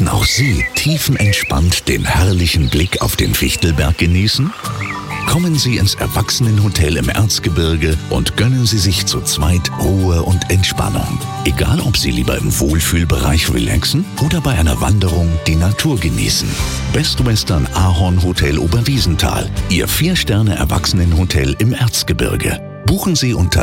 Möchten auch Sie tiefenentspannt den herrlichen Blick auf den Fichtelberg genießen? Kommen Sie ins Erwachsenenhotel im Erzgebirge und gönnen Sie sich zu zweit Ruhe und Entspannung. Egal, ob Sie lieber im Wohlfühlbereich relaxen oder bei einer Wanderung die Natur genießen. Best Western Ahorn Hotel Oberwiesenthal, Ihr 4-Sterne-Erwachsenenhotel im Erzgebirge. Buchen Sie unter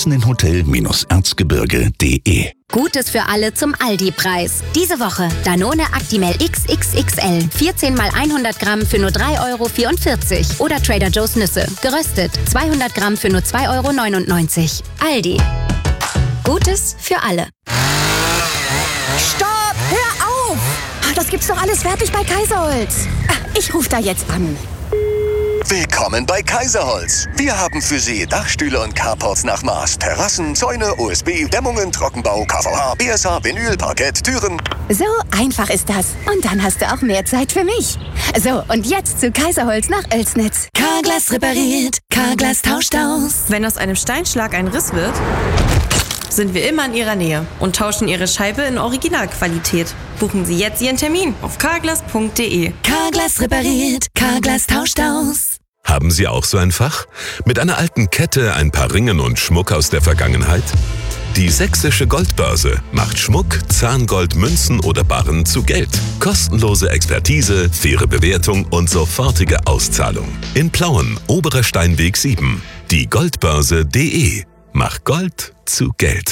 erwachsenenhotel-erzgebirge.de. Gutes für alle zum Aldi-Preis. Diese Woche Danone Actimel XXXL 14 x 100 Gramm für nur 3,44 € oder Trader Joe's Nüsse geröstet 200 Gramm für nur 2,99 €. Aldi. Gutes für alle. Stopp! Hör auf! Das gibt's doch alles fertig bei Kaiserholz. Ich rufe da jetzt an. Willkommen bei Kaiserholz. Wir haben für Sie Dachstühle und Carports nach Maß, Terrassen, Zäune, OSB, Dämmungen, Trockenbau, KVH, BSH, Vinyl, Parkett, Türen. So einfach ist das. Und dann hast du auch mehr Zeit für mich. So, und jetzt zu Kaiserholz nach Oelsnitz. Carglass repariert, Carglass tauscht aus. Wenn aus einem Steinschlag ein Riss wird, sind wir immer in Ihrer Nähe und tauschen Ihre Scheibe in Originalqualität. Buchen Sie jetzt Ihren Termin auf carglass.de. Carglass repariert, Carglass tauscht aus. Haben Sie auch so ein Fach? Mit einer alten Kette, ein paar Ringen und Schmuck aus der Vergangenheit? Die Sächsische Goldbörse macht Schmuck, Zahngold, Münzen oder Barren zu Geld. Kostenlose Expertise, faire Bewertung und sofortige Auszahlung. In Plauen, Oberer Steinweg 7. Die Goldbörse.de. Mach Gold zu Geld.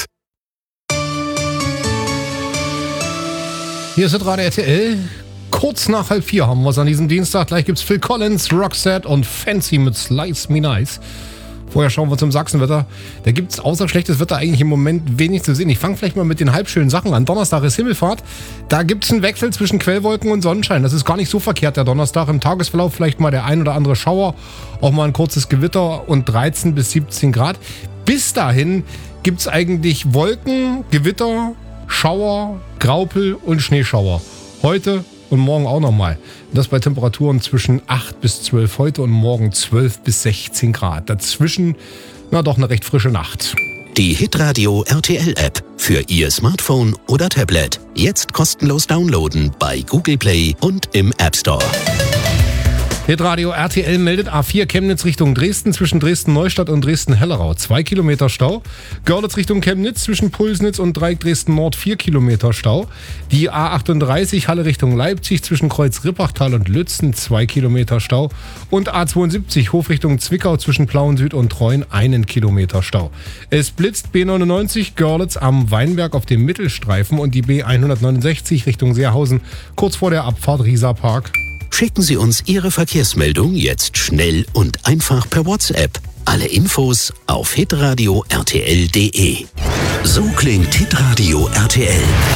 Hier ist Radio RTL. Kurz nach 3:30 haben wir es an diesem Dienstag. Gleich gibt's Phil Collins, Roxette und Fancy mit Slice Me Nice. Vorher schauen wir zum Sachsenwetter. Da gibt's außer schlechtes Wetter eigentlich im Moment wenig zu sehen. Ich fange vielleicht mal mit den halbschönen Sachen an. Donnerstag ist Himmelfahrt. Da gibt's einen Wechsel zwischen Quellwolken und Sonnenschein. Das ist gar nicht so verkehrt, der Donnerstag. Im Tagesverlauf vielleicht mal der ein oder andere Schauer. Auch mal ein kurzes Gewitter und 13 bis 17 Grad. Bis dahin gibt's eigentlich Wolken, Gewitter, Schauer, Graupel und Schneeschauer. Heute und morgen auch nochmal. Das bei Temperaturen zwischen 8 bis 12 heute und morgen 12 bis 16 Grad. Dazwischen, doch eine recht frische Nacht. Die Hitradio RTL App für Ihr Smartphone oder Tablet. Jetzt kostenlos downloaden bei Google Play und im App Store. Hitradio RTL meldet A4 Chemnitz Richtung Dresden zwischen Dresden-Neustadt und Dresden-Hellerau 2 Kilometer Stau. Görlitz Richtung Chemnitz zwischen Pulsnitz und Dreieck Dresden-Nord 4 Kilometer Stau. Die A38 Halle Richtung Leipzig zwischen Kreuz-Rippachtal und Lützen 2 Kilometer Stau. Und A72 Hof Richtung Zwickau zwischen Plauen Süd und Treuen 1 Kilometer Stau. Es blitzt B99 Görlitz am Weinberg auf dem Mittelstreifen und die B169 Richtung Seerhausen kurz vor der Abfahrt Rieserpark. Schicken Sie uns Ihre Verkehrsmeldung jetzt schnell und einfach per WhatsApp. Alle Infos auf hitradio RTL.de. So klingt Hitradio RTL.